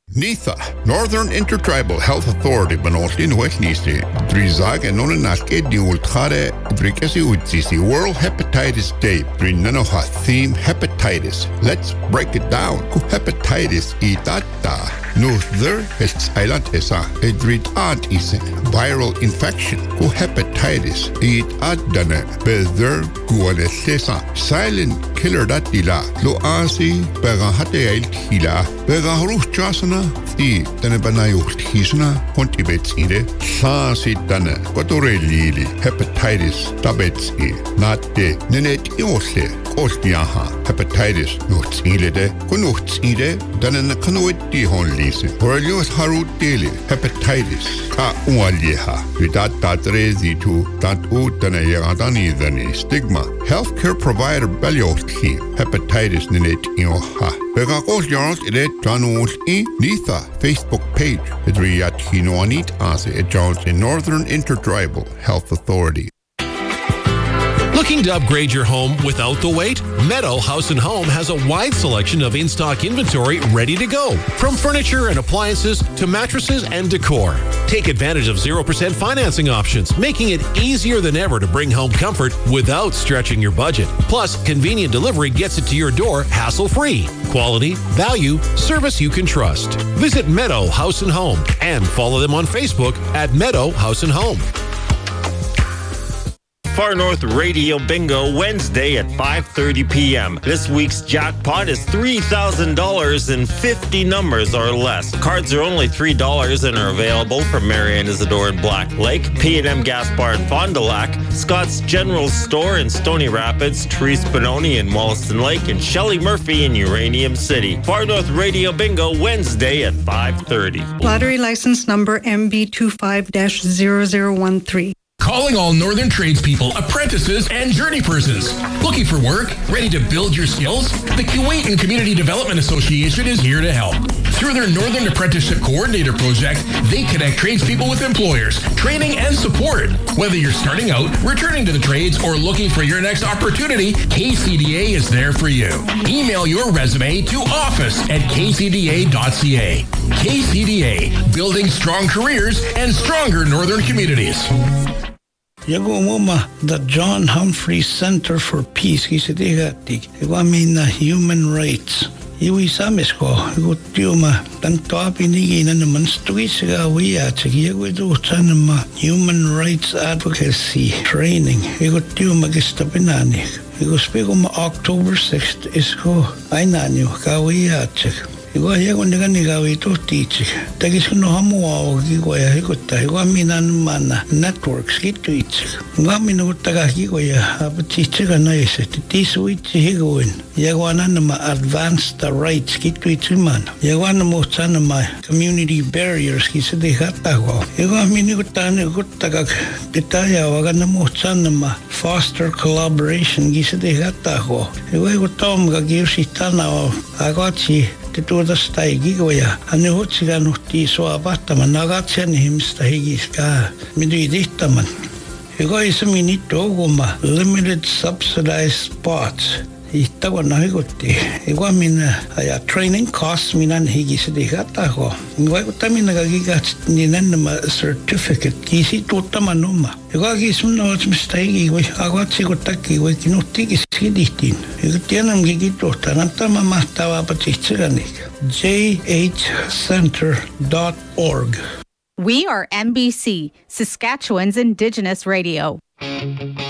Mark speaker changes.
Speaker 1: NITHA, Northern Intertribal Health Authority Banolin Westnisi, Drizag and Nonaske Diultare, Drikasi Utsisi, World Hepatitis Day, Brinanoha theme hepatitis. Let's break it down. Hepatitis itata. Nuther is silent esa, edrit ad is viral infection. Hepatitis it adana, bezer guanesesa, silent killer datila, lo asi, begahate el hila, begaruch jasana, the Danabanayo Hisna, Pontibetside, Sasitana, Cotorelli, hepatitis, Tabetsi, not de Nenet Iosle, Kostiaha, hepatitis, Nutsile, Kunutside, Danan Kanoiti Honlis, Orelius Harut Deli, hepatitis, Ka Ualiha, Vidat Tatrezi to Tat Utanayadani than stigma, healthcare provider Belioski, hepatitis Nenet Ioha. Begakos Jarls Ede Janus E. NITHA Facebook page. Idriat Hinoanit Ase at Jones in Northern Intertribal Health Authority.
Speaker 2: Looking to upgrade your home without the wait? Meadow House & Home has a wide selection of in-stock inventory ready to go. From furniture and appliances to mattresses and decor. Take advantage of 0% financing options, making it easier than ever to bring home comfort without stretching your budget. Plus, convenient delivery gets it to your door hassle-free. Quality, value, service you can trust. Visit Meadow House & Home and follow them on Facebook at Meadow House & Home.
Speaker 3: Far North Radio Bingo Wednesday at 5:30 p.m. This week's jackpot is $3,000 and 50 numbers or less. Cards are only $3 and are available from Marian Isidore in Black Lake, P&M Gas Bar in Fond du Lac, Scott's General Store in Stony Rapids, Therese Benoni in Wollaston Lake, and Shelley Murphy in Uranium City. Far North Radio Bingo Wednesday at 5:30.
Speaker 4: Lottery license number MB25-0013.
Speaker 5: Calling all Northern tradespeople, apprentices, and journey persons. Looking for work? Ready to build your skills? The Kuwaitan Community Development Association is here to help. Through their Northern Apprenticeship Coordinator project, they connect tradespeople with employers, training, and support. Whether you're starting out, returning to the trades, or looking for your next opportunity, KCDA is there for you. Email your resume to office@kcda.ca. KCDA, building strong careers and stronger Northern communities.
Speaker 6: Yagomoma, the John Humphrey Center for Peace, Kisidegati, Iwamina Human Rights. Iwi Samisko, Gutiuma, Tantoapinigi, and the Manstuisiga, we at Yagudu Tanama Human Rights Advocacy Training, Igutiuma Gistapinani. Igospigum October 6th is go Ainanu, Kawiatik. Igual llego nigawi to teach. Tagis no hamu gigoya higuta. Igual minan mana networks gitu ich. Igual minu taga gigoya abatiche ganayse. Tisu ich higoin. Llego ananama advanced rights gitu ich man. Llego anamo sanama community barriers kise dehatago. Igual minu tane gutaga pitaya waganamo sanama foster collaboration kise dehatago. Igual gutom gagirshitana agachi. Tuoda staigigoja. Hän hutsigan uhti soa vahtaman nagatsen himsta higiska. Midui dihtaman. Higoisa minit oguma limited subsidized spots. Ihtawana higutti. Igua minä aja training costs minan higisa dihatago. Igua kutamina gagigat ninenma certificate kisi tuottaman oma. Igua kisumna otsmista higigoi agatsi kutakigoi kinuttigis hidihtin. Igutianam gigituhta nantama mahtava patitsiganik. jhcenter.org.
Speaker 7: We are NBC, Saskatchewan's Indigenous Radio.